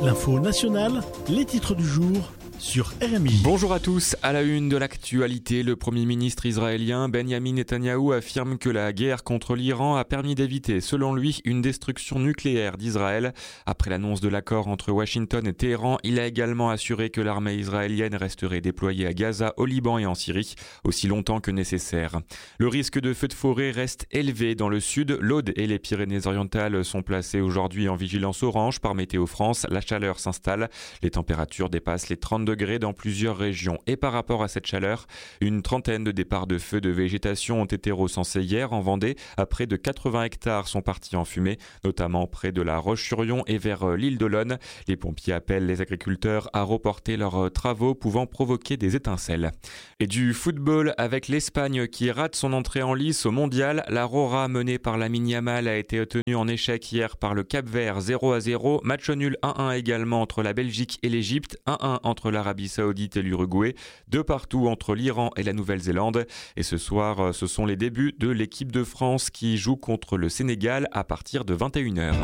L'info nationale, les titres du jour sur RMI. Bonjour à tous. À la une de l'actualité, le Premier ministre israélien Benjamin Netanyahou affirme que la guerre contre l'Iran a permis d'éviter, selon lui, une destruction nucléaire d'Israël. Après l'annonce de l'accord entre Washington et Téhéran, il a également assuré que l'armée israélienne resterait déployée à Gaza, au Liban et en Syrie, aussi longtemps que nécessaire. Le risque de feux de forêt reste élevé dans le sud. L'Aude et les Pyrénées-Orientales sont placés aujourd'hui en vigilance orange par Météo France. La chaleur s'installe. Les températures dépassent les 30 degrés dans plusieurs régions. Et par rapport à cette chaleur, une trentaine de départs de feux de végétation ont été recensés hier en Vendée. À près de 80 hectares sont partis en fumée, notamment près de la Roche-sur-Yon et vers l'île d'Olonne. Les pompiers appellent les agriculteurs à reporter leurs travaux pouvant provoquer des étincelles. Et du football avec l'Espagne qui rate son entrée en lice au mondial. La Rora menée par Lamine Yamal a été tenue en échec hier par le Cap-Vert 0-0. Match nul 1-1 également entre la Belgique et l'Égypte. 1-1 entre l'Arabie Saoudite et l'Uruguay. 2 partout entre l'Iran et la Nouvelle-Zélande. Et ce soir, ce sont les débuts de l'équipe de France qui joue contre le Sénégal à partir de 21h.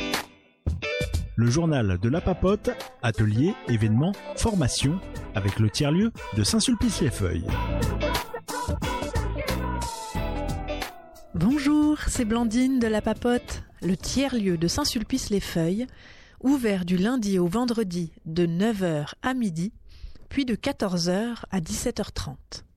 Le journal de la Papote, ateliers, événements, formations, avec le tiers-lieu de Saint-Sulpice-les-Feuilles. Bonjour, c'est Blandine de la Papote, le tiers-lieu de Saint-Sulpice-les-Feuilles, ouvert du lundi au vendredi de 9h à midi, puis de 14h à 17h30.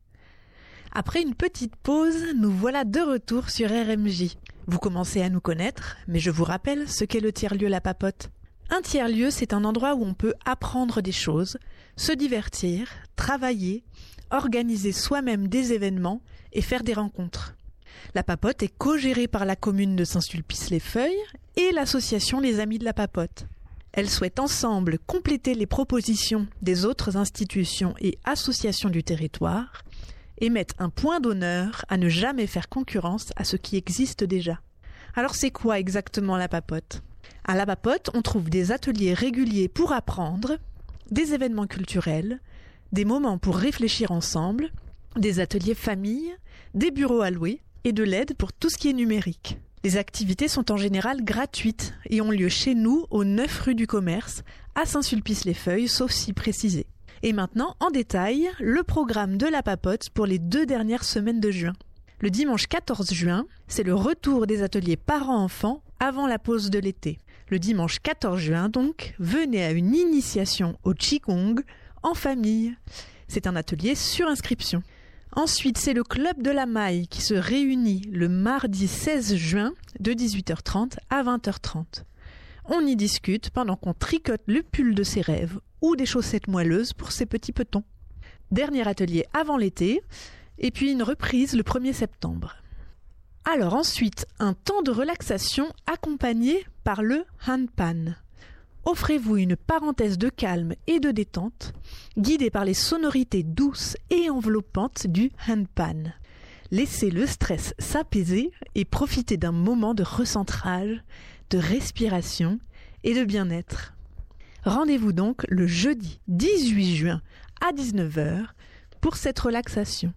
Après une petite pause, nous voilà de retour sur RMJ. Vous commencez à nous connaître, mais je vous rappelle ce qu'est le tiers-lieu La Papote. Un tiers-lieu, c'est un endroit où on peut apprendre des choses, se divertir, travailler, organiser soi-même des événements et faire des rencontres. La Papote est co-gérée par la commune de Saint-Sulpice-les-Feuilles et l'association Les Amis de la Papote. Elles souhaitent ensemble compléter les propositions des autres institutions et associations du territoire et mettent un point d'honneur à ne jamais faire concurrence à ce qui existe déjà. Alors c'est quoi exactement la Papote ? À la Papote, on trouve des ateliers réguliers pour apprendre, des événements culturels, des moments pour réfléchir ensemble, des ateliers famille, des bureaux à louer et de l'aide pour tout ce qui est numérique. Les activités sont en général gratuites et ont lieu chez nous au 9 rue du Commerce, à Saint-Sulpice-les-Feuilles, sauf si précisé. Et maintenant, en détail, le programme de la Papote pour les 2 dernières semaines de juin. Le dimanche 14 juin, c'est le retour des ateliers parents-enfants avant la pause de l'été. Le dimanche 14 juin, donc, venez à une initiation au Qigong en famille. C'est un atelier sur inscription. Ensuite, c'est le Club de la Maille qui se réunit le mardi 16 juin de 18h30 à 20h30. On y discute pendant qu'on tricote le pull de ses rêves ou des chaussettes moelleuses pour ses petits petons. Dernier atelier avant l'été, et puis une reprise le 1er septembre. Alors ensuite, un temps de relaxation accompagné par le handpan. Offrez-vous une parenthèse de calme et de détente, guidée par les sonorités douces et enveloppantes du handpan. Laissez le stress s'apaiser et profitez d'un moment de recentrage, de respiration et de bien-être. Rendez-vous donc le jeudi 18 juin à 19h pour cette relaxation.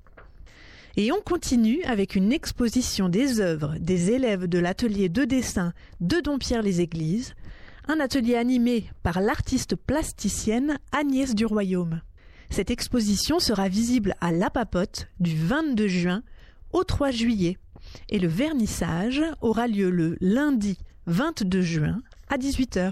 Et on continue avec une exposition des œuvres des élèves de l'atelier de dessin de Dompierre-les-Églises, un atelier animé par l'artiste plasticienne Agnès du Royaume. Cette exposition sera visible à La Papote du 22 juin au 3 juillet et le vernissage aura lieu le lundi 22 juin à 18h.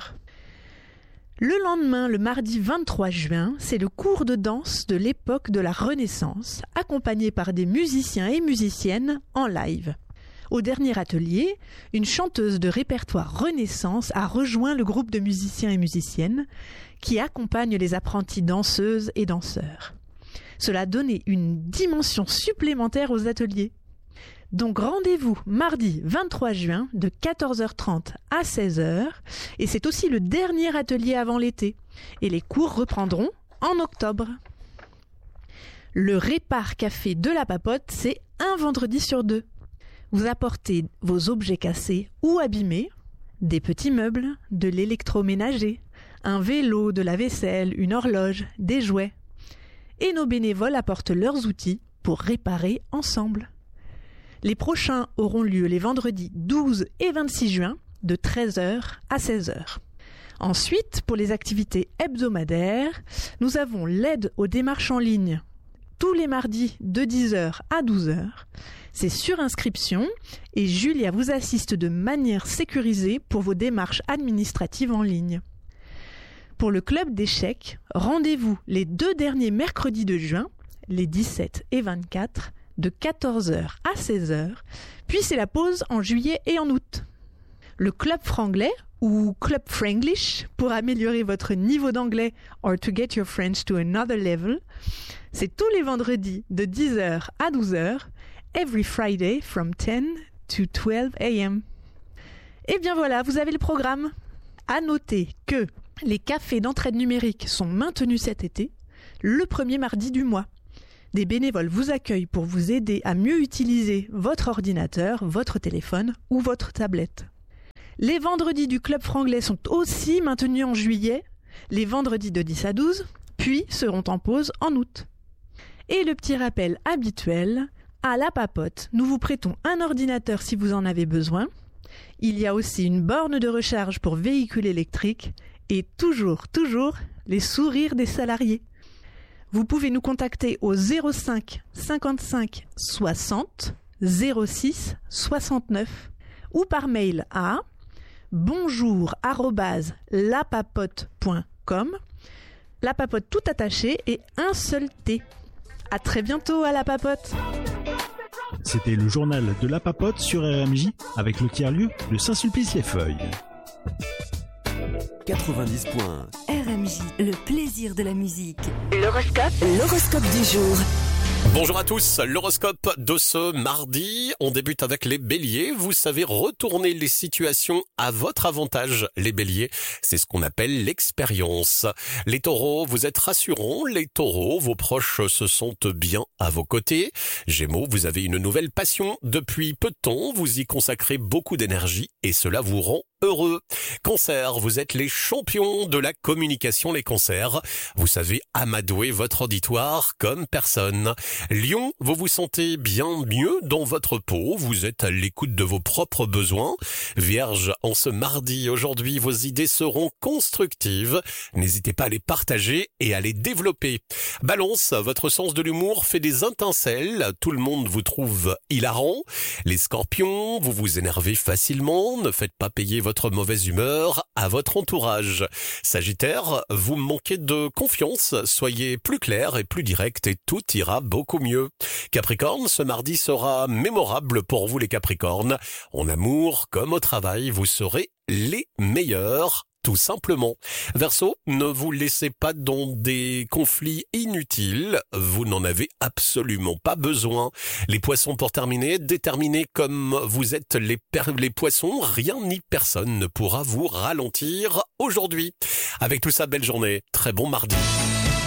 Le lendemain, le mardi 23 juin, c'est le cours de danse de l'époque de la Renaissance, accompagné par des musiciens et musiciennes en live. Au dernier atelier, une chanteuse de répertoire Renaissance a rejoint le groupe de musiciens et musiciennes qui accompagnent les apprentis danseuses et danseurs. Cela a donné une dimension supplémentaire aux ateliers. Donc rendez-vous mardi 23 juin de 14h30 à 16h et c'est aussi le dernier atelier avant l'été et les cours reprendront en octobre. Le Répar Café de la Papote, c'est un vendredi sur 2. Vous apportez vos objets cassés ou abîmés, des petits meubles, de l'électroménager, un vélo, de la vaisselle, une horloge, des jouets. Et nos bénévoles apportent leurs outils pour réparer ensemble. Les prochains auront lieu les vendredis 12 et 26 juin de 13h à 16h. Ensuite, pour les activités hebdomadaires, nous avons l'aide aux démarches en ligne tous les mardis de 10h à 12h. C'est sur inscription et Julia vous assiste de manière sécurisée pour vos démarches administratives en ligne. Pour le club d'échecs, rendez-vous les 2 derniers mercredis de juin, les 17 et 24, de 14h à 16h, puis c'est la pause en juillet et en août. Le club franglais ou club Franglish pour améliorer votre niveau d'anglais or to get your French to another level, c'est tous les vendredis de 10h à 12h, every Friday from 10 to 12 a.m. Et bien voilà, vous avez le programme. À noter que les cafés d'entraide numérique sont maintenus cet été, le premier mardi du mois. Des bénévoles vous accueillent pour vous aider à mieux utiliser votre ordinateur, votre téléphone ou votre tablette. Les vendredis du Club franglais sont aussi maintenus en juillet, les vendredis de 10 à 12, puis seront en pause en août. Et le petit rappel habituel, à la papote, nous vous prêtons un ordinateur si vous en avez besoin. Il y a aussi une borne de recharge pour véhicule électrique et toujours les sourires des salariés. Vous pouvez nous contacter au 05 55 60 06 69 ou par mail à bonjour@lapapote.com. La papote tout attaché et un seul T. À très bientôt à la papote. C'était le journal de la papote sur RMJ avec le tiers-lieu de Saint-Sulpice-les-Feuilles. 90 points. RMJ, le plaisir de la musique. L'horoscope du jour. Bonjour à tous, l'horoscope de ce mardi, on débute avec les béliers. Vous savez retourner les situations à votre avantage, les béliers. C'est ce qu'on appelle l'expérience. Les taureaux, vous êtes rassurants. Les taureaux, vos proches se sentent bien à vos côtés. Gémeaux, vous avez une nouvelle passion. Depuis peu de temps, vous y consacrez beaucoup d'énergie et cela vous rend heureux. Cancer, vous êtes les champions de la communication, les cancers. Vous savez amadouer votre auditoire comme personne. Lion, vous vous sentez bien mieux dans votre peau. Vous êtes à l'écoute de vos propres besoins. Vierge, en ce mardi, aujourd'hui, vos idées seront constructives. N'hésitez pas à les partager et à les développer. Balance, votre sens de l'humour fait des étincelles. Tout le monde vous trouve hilarant. Les scorpions, vous vous énervez facilement. Ne faites pas payer votre mauvaise humeur à votre entourage. Sagittaire, vous manquez de confiance, soyez plus clair et plus direct et tout ira beaucoup mieux. Capricorne, ce mardi sera mémorable pour vous les Capricornes. En amour comme au travail, vous serez les meilleurs. Tout simplement. Verseau, ne vous laissez pas dans des conflits inutiles. Vous n'en avez absolument pas besoin. Les poissons, pour terminer, déterminés comme vous êtes les poissons, rien ni personne ne pourra vous ralentir aujourd'hui. Avec tout ça, belle journée. Très bon mardi.